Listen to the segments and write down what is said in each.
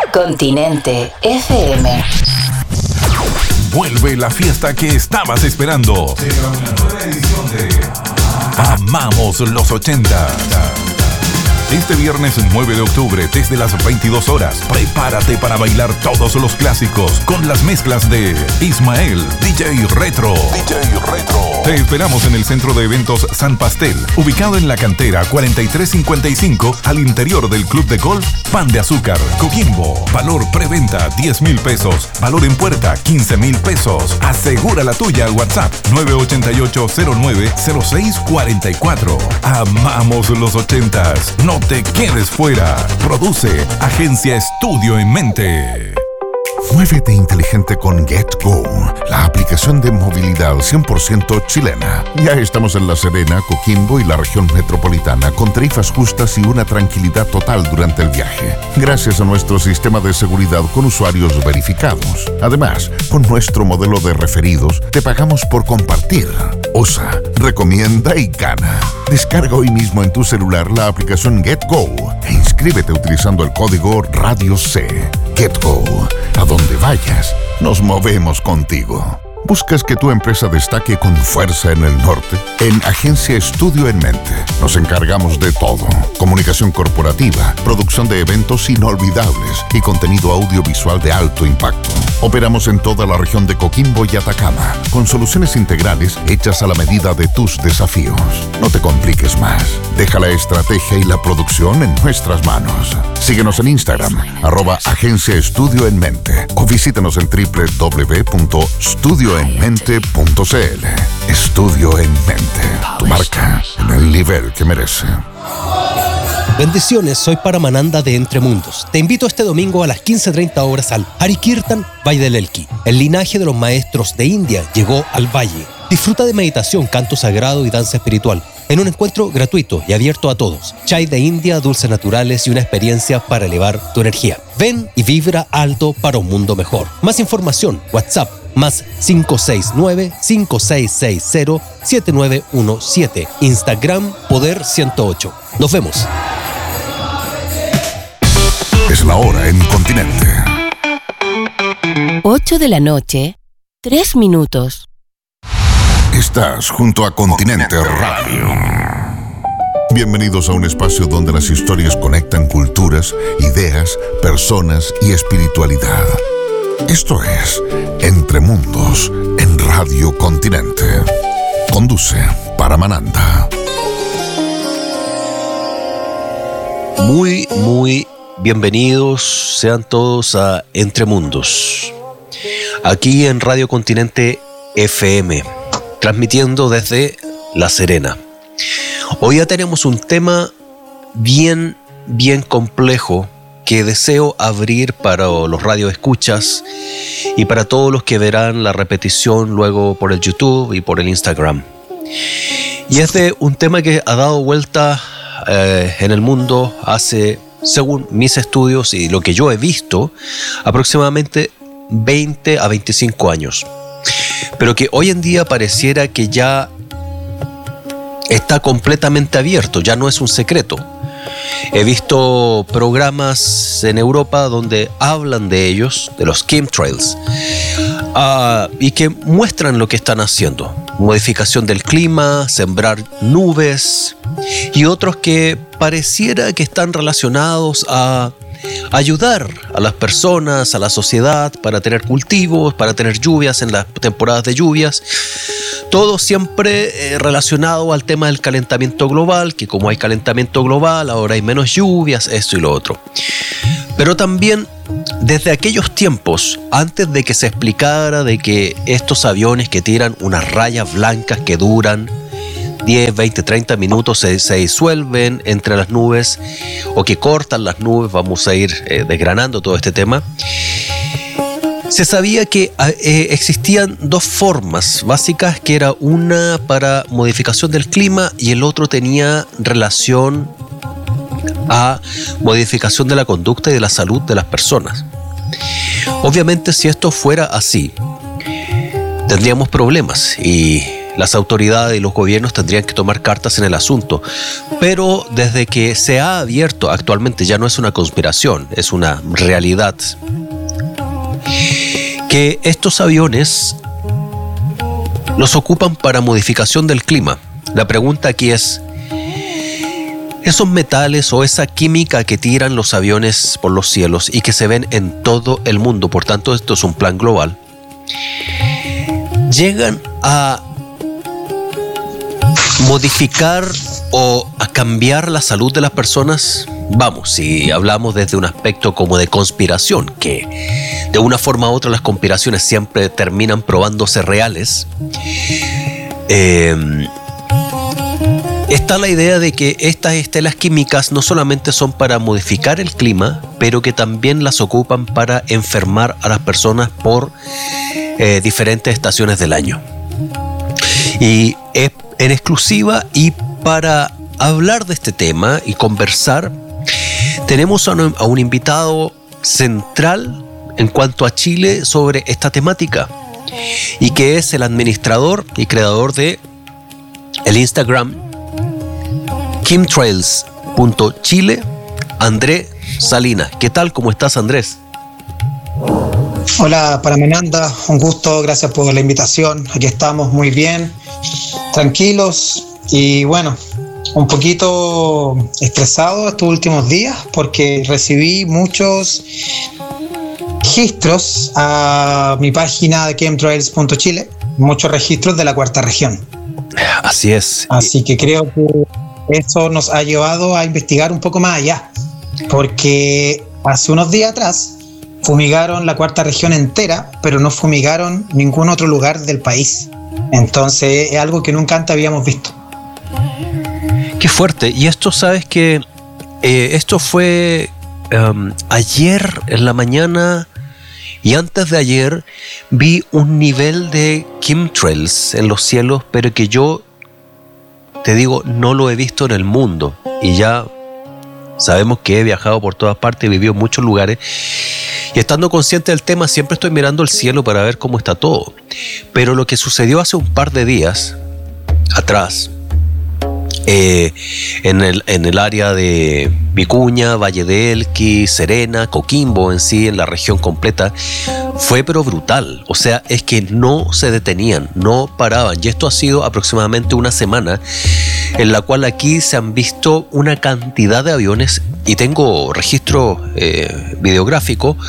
Continente FM. Vuelve la fiesta que estabas esperando. Llega una nueva edición de Amamos los 80. Este viernes 9 de octubre, desde las 22 horas, prepárate para bailar todos los clásicos con las mezclas de Ismael, DJ Retro. Te esperamos en el Centro de Eventos San Pastel, ubicado en la cantera 4355, al interior del Club de Golf Pan de Azúcar, Coquimbo. Valor preventa 10,000 pesos, valor en puerta 15,000 pesos. Asegura la tuya al WhatsApp 988-09-0644. Amamos los 80s. No te quedes fuera. Produce Agencia Estudio en Mente. Muévete inteligente con GetGo, la aplicación de movilidad 100% chilena. Ya estamos en La Serena, Coquimbo y la región metropolitana con tarifas justas y una tranquilidad total durante el viaje, gracias a nuestro sistema de seguridad con usuarios verificados. Además, con nuestro modelo de referidos, te pagamos por compartir. Usa, recomienda y gana. Descarga hoy mismo en tu celular la aplicación GetGo e inscríbete utilizando el código Radio C. GetGo. A donde vayas, nos movemos contigo. ¿Buscas que tu empresa destaque con fuerza en el norte? En Agencia Estudio en Mente nos encargamos de todo. Comunicación corporativa, producción de eventos inolvidables y contenido audiovisual de alto impacto. Operamos en toda la región de Coquimbo y Atacama, con soluciones integrales hechas a la medida de tus desafíos. No te compliques más. Deja la estrategia y la producción en nuestras manos. Síguenos en Instagram, @Agencia Estudio en Mente, o visítanos en www.studioenmente.cl. Estudio en Mente, tu marca en el nivel que merece. Bendiciones, soy Paramananda de Entre Mundos. Te invito este domingo a las 15:30 horas al Harikirtan Valle del Elqui. El linaje de los maestros de India llegó al valle. Disfruta de meditación, canto sagrado y danza espiritual en un encuentro gratuito y abierto a todos. Chai de India, dulces naturales y una experiencia para elevar tu energía. Ven y vibra alto para un mundo mejor. Más información, WhatsApp más 569-5660-7917. Instagram Poder 108. Nos vemos. Es la hora en Continente. 8 de la noche, 3 minutos. Estás junto a Continente Radio. Bienvenidos a un espacio donde las historias conectan culturas, ideas, personas y espiritualidad. Esto es Entre Mundos en Radio Continente. Conduce Paramananda. Muy bienvenidos sean todos a Entre Mundos. Aquí en Radio Continente FM, transmitiendo desde La Serena. Hoy ya tenemos un tema bien complejo que deseo abrir para los radioescuchas y para todos los que verán la repetición luego por el YouTube y por el Instagram. Y es de un tema que ha dado vuelta en el mundo hace, según mis estudios y lo que yo he visto, aproximadamente 20 a 25 años. Pero que hoy en día pareciera que ya está completamente abierto, ya no es un secreto. He visto programas en Europa donde hablan de ellos, de los chemtrails, y que muestran lo que están haciendo. Modificación del clima, sembrar nubes, y otros que pareciera que están relacionados a ayudar a las personas, a la sociedad, para tener cultivos, para tener lluvias en las temporadas de lluvias. Todo siempre relacionado al tema del calentamiento global, que como hay calentamiento global, ahora hay menos lluvias, esto y lo otro. Pero también desde aquellos tiempos, antes de que se explicara de que estos aviones que tiran unas rayas blancas que duran 10, 20, 30 minutos se disuelven entre las nubes o que cortan las nubes, vamos a ir desgranando todo este tema. Se sabía que existían dos formas básicas, que era una para modificación del clima y el otro tenía relación a modificación de la conducta y de la salud de las personas. Obviamente, si esto fuera así, tendríamos problemas y las autoridades y los gobiernos tendrían que tomar cartas en el asunto. Pero desde que se ha abierto, actualmente ya no es una conspiración, es una realidad, que estos aviones los ocupan para modificación del clima. La pregunta aquí es, esos metales o esa química que tiran los aviones por los cielos y que se ven en todo el mundo, por tanto esto es un plan global, ¿llegan a modificar o a cambiar la salud de las personas? Vamos, si hablamos desde un aspecto como de conspiración, que de una forma u otra las conspiraciones siempre terminan probándose reales, está la idea de que estas estelas químicas no solamente son para modificar el clima, pero que también las ocupan para enfermar a las personas por diferentes estaciones del año. Y en exclusiva, y para hablar de este tema y conversar, tenemos a un invitado central en cuanto a Chile sobre esta temática, y que es el administrador y creador de el Instagram chemtrails.chile, Andrés Salinas. ¿Qué tal? ¿Cómo estás, Andrés? Hola, Paramananda, un gusto, gracias por la invitación. Aquí estamos muy bien, tranquilos y bueno, un poquito estresado estos últimos días porque recibí muchos registros a mi página de chemtrails.chile, muchos registros de la cuarta región. Así es. Así que creo que eso nos ha llevado a investigar un poco más allá, porque hace unos días atrás fumigaron la cuarta región entera, pero no fumigaron ningún otro lugar del país. Entonces es algo que nunca antes habíamos visto. Qué fuerte. Y esto, sabes que esto fue ayer en la mañana, y antes de ayer vi un nivel de chemtrails en los cielos, pero que yo te digo, no lo he visto en el mundo. Y ya sabemos que he viajado por todas partes, he vivido en muchos lugares, y estando consciente del tema siempre estoy mirando el cielo para ver cómo está todo. Pero lo que sucedió hace un par de días atrás, en el área de Vicuña, Valle de Elqui, Serena, Coquimbo en sí, en la región completa, fue pero brutal. O sea, es que no se detenían, no paraban. Y esto ha sido aproximadamente una semana en la cual aquí se han visto una cantidad de aviones, y tengo registro videográfico,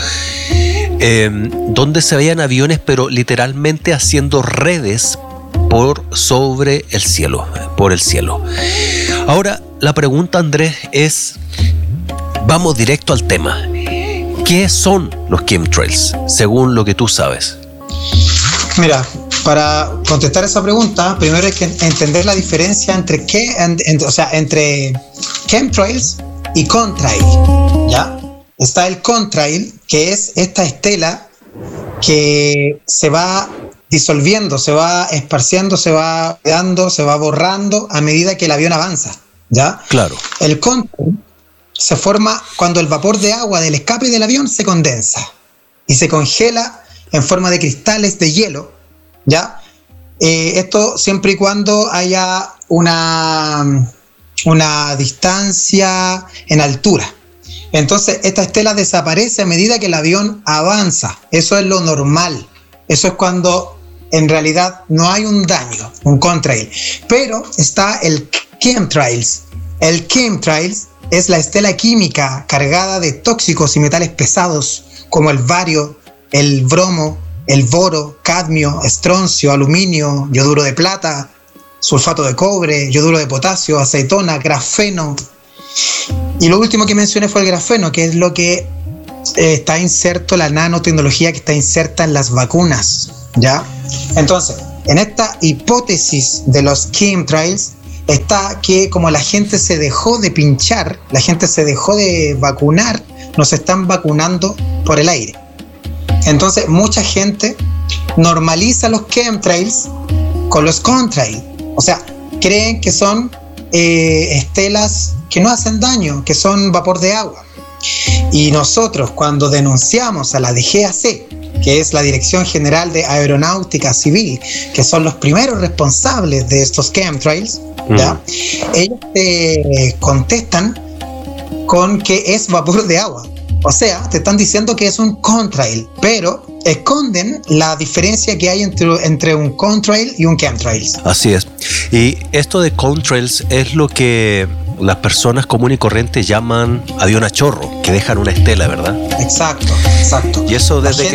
donde se veían aviones pero literalmente haciendo redes por sobre el cielo, por el cielo. Ahora, la pregunta, Andrés, es, vamos directo al tema. ¿Qué son los chemtrails, según lo que tú sabes? Mira, para contestar esa pregunta, primero hay que entender la diferencia entre entre chemtrails y contrail, ¿ya? Está el contrail, que es esta estela que se va disolviendo, se va esparciendo, se va quedando, se va borrando a medida que el avión avanza, ¿ya? Claro. El contrail se forma cuando el vapor de agua del escape del avión se condensa y se congela en forma de cristales de hielo, ¿ya? Esto siempre y cuando haya una distancia en altura. Entonces, esta estela desaparece a medida que el avión avanza. Eso es lo normal. Eso es cuando en realidad no hay un daño, un contrail. Pero está el chemtrails. El chemtrails es la estela química cargada de tóxicos y metales pesados como el bario, el bromo, el boro, cadmio, estroncio, aluminio, yoduro de plata, sulfato de cobre, yoduro de potasio, acetona, grafeno. Y lo último que mencioné fue el grafeno, que es lo que está inserto, la nanotecnología que está inserta en las vacunas, ¿ya? Entonces, en esta hipótesis de los chemtrails está que como la gente se dejó de pinchar, la gente se dejó de vacunar, nos están vacunando por el aire. Entonces, mucha gente normaliza los chemtrails con los contrails. O sea, creen que son estelas que no hacen daño, que son vapor de agua. Y nosotros, cuando denunciamos a la DGAC que es la Dirección General de Aeronáutica Civil, que son los primeros responsables de estos chemtrails, ¿ya? Ellos te contestan con que es vapor de agua. O sea, te están diciendo que es un contrail, pero esconden la diferencia que hay entre un contrail y un chemtrail. Así es. Y esto de contrails es lo que las personas comunes y corrientes llaman avión a chorro, que dejan una estela, ¿verdad? Exacto. Y eso desde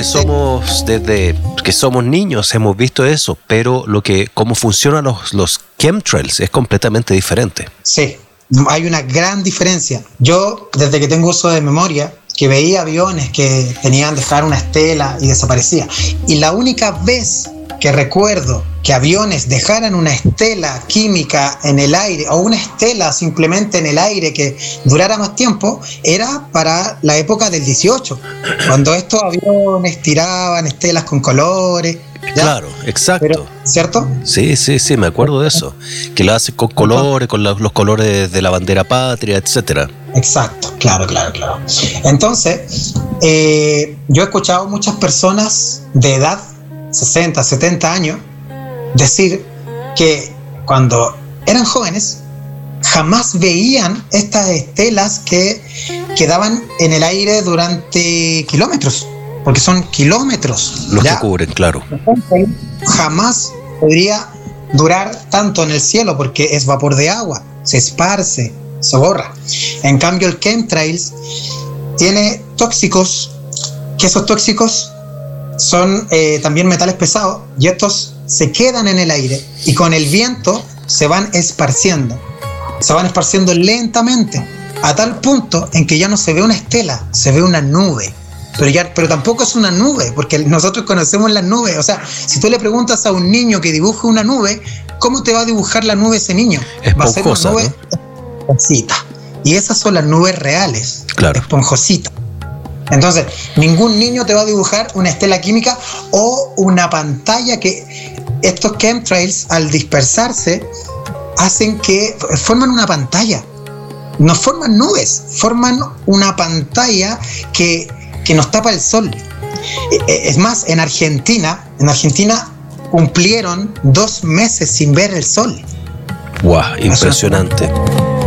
que somos niños hemos visto eso, pero cómo funcionan los chemtrails es completamente diferente. Sí, hay una gran diferencia. Yo, desde que tengo uso de memoria, que veía aviones que tenían dejar una estela y desaparecía. Y la única vez que recuerdo que aviones dejaran una estela química en el aire, o una estela simplemente en el aire que durara más tiempo, era para la época del 18, cuando estos aviones tiraban estelas con colores. ¿Ya? Claro, exacto. Pero, ¿cierto? Sí, me acuerdo de eso. Que lo hacen con colores, con los colores de la bandera patria, etcétera. Exacto, claro. Entonces, yo he escuchado muchas personas de edad, 60, 70 años, decir que cuando eran jóvenes jamás veían estas estelas que quedaban en el aire durante kilómetros, porque son kilómetros los que cubren, claro. Jamás podría durar tanto en el cielo porque es vapor de agua, se esparce, se borra. En cambio, el chemtrails tiene tóxicos, que esos tóxicos son también metales pesados, y estos se quedan en el aire y con el viento se van esparciendo lentamente, a tal punto en que ya no se ve una estela, se ve una nube. Pero tampoco es una nube, porque nosotros conocemos las nubes. O sea, si tú le preguntas a un niño que dibuje una nube, ¿cómo te va a dibujar la nube ese niño? Va a ser una nube esponjosita. Y esas son las nubes reales, claro, esponjositas. Entonces, ningún niño te va a dibujar una estela química o una pantalla que estos chemtrails, al dispersarse, hacen que forman una pantalla. No forman nubes, forman una pantalla que nos tapa el sol. Es más, en Argentina cumplieron 2 meses sin ver el sol. ¡Guau! Impresionante.